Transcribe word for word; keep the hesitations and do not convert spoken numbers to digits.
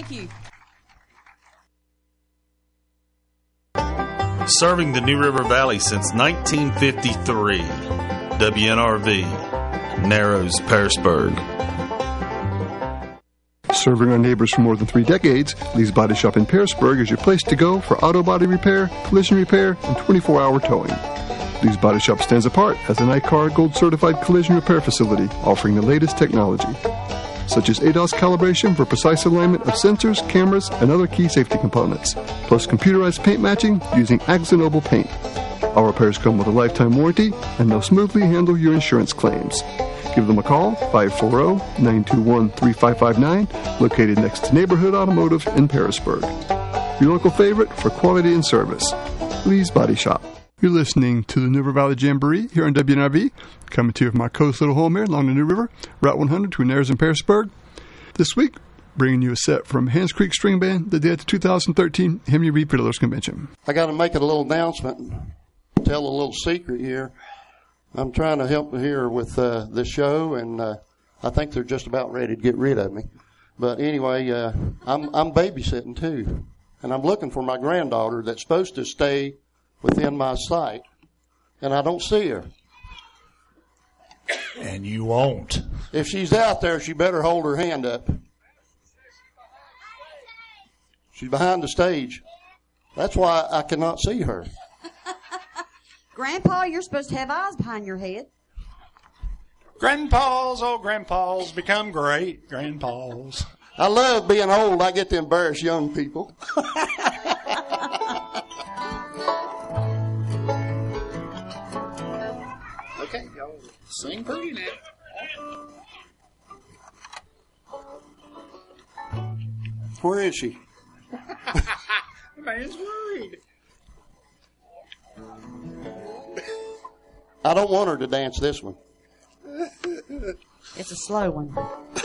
Thank you. Serving the New River Valley since nineteen fifty-three. W N R V, Narrows, Pearisburg. Serving our neighbors for more than three decades, Lee's Body Shop in Pearisburg is your place to go for auto body repair, collision repair, and twenty-four hour towing. Lee's Body Shop stands apart as an I C A R Gold certified collision repair facility offering the latest technology, such as A D O S calibration for precise alignment of sensors, cameras, and other key safety components, plus computerized paint matching using Axanoble paint. Our repairs come with a lifetime warranty, and they'll smoothly handle your insurance claims. Give them a call, five four zero, nine two one, three five five nine, located next to Neighborhood Automotive in Pearisburg. Your local favorite for quality and service, Lee's Body Shop. You're listening to the New River Valley Jamboree here on W N R V, coming to you from our coast little home here along the New River, Route one hundred between Narrows and Pearisburg. This week, bringing you a set from Hans Creek String Band, the day at the two thousand thirteen Henry Reed Fiddlers Convention. I got to make it a little announcement, tell a little secret here. I'm trying to help here with uh, this show, and uh, I think they're just about ready to get rid of me. But anyway, uh, I'm, I'm babysitting too, and I'm looking for my granddaughter that's supposed to stay within my sight, and I don't see her. And you won't. If she's out there, she better hold her hand up. She's behind the stage. That's why I cannot see her. Grandpa, you're supposed to have eyes behind your head. Grandpas, oh grandpas, become great grandpas. I love being old. I get to embarrass young people. Okay, y'all sing pretty now. Where is she? The man's worried. I don't want her to dance this one. It's a slow one.